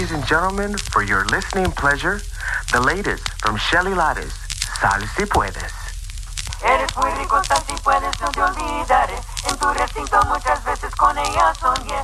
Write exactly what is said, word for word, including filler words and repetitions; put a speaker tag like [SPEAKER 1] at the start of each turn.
[SPEAKER 1] ladies and gentlemen, for your listening pleasure, the latest from Shelly Lares, Sal Si Puedes.
[SPEAKER 2] Eres muy rico, sal si puedes, no te olvidaré. En tu recinto muchas veces con ella soñé.